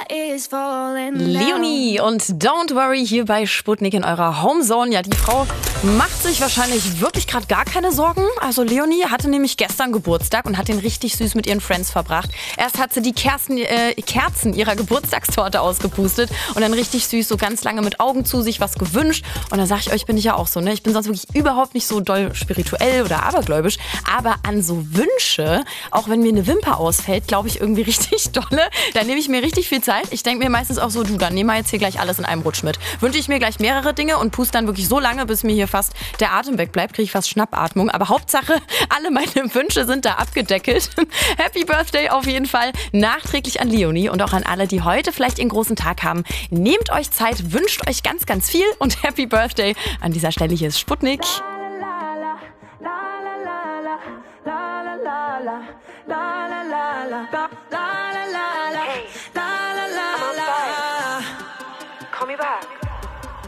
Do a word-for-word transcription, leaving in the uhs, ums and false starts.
Leonie und Don't Worry hier bei Sputnik in eurer Homezone. Ja, die Frau macht sich wahrscheinlich wirklich gerade gar keine Sorgen. Also Leonie hatte nämlich gestern Geburtstag und hat den richtig süß mit ihren Friends verbracht. Erst hat sie die Kerzen, äh, Kerzen ihrer Geburtstagstorte ausgepustet und dann richtig süß so ganz lange mit Augen zu sich was gewünscht. Und da sage ich euch, bin ich ja auch so, ne? Ich bin sonst wirklich überhaupt nicht so doll spirituell oder abergläubisch. Aber an so Wünsche, auch wenn mir eine Wimper ausfällt, glaube ich irgendwie richtig dolle. Da nehme ich mir richtig viel Zeit. Ich denke mir meistens auch so, du, dann nehmen wir jetzt hier gleich alles in einem Rutsch mit. Wünsche ich mir gleich mehrere Dinge und puste dann wirklich so lange, bis mir hier fast der Atem wegbleibt, kriege ich fast Schnappatmung. Aber Hauptsache, alle meine Wünsche sind da abgedeckelt. Happy Birthday auf jeden Fall nachträglich an Leonie und auch an alle, die heute vielleicht ihren großen Tag haben. Nehmt euch Zeit, wünscht euch ganz, ganz viel und Happy Birthday. An dieser Stelle hier ist Sputnik. Hey, call me back.